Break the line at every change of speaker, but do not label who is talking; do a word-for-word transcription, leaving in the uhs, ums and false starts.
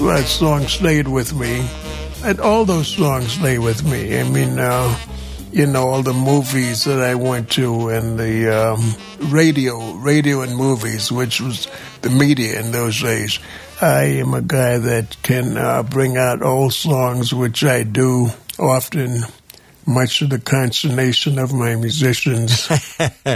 that song stayed with me. And all those songs stay with me. I mean, uh, you know, all the movies that I went to and the um, radio, radio and movies, which was the media in those days. I am a guy that can uh, bring out old songs, which I do often, much to the consternation of my musicians.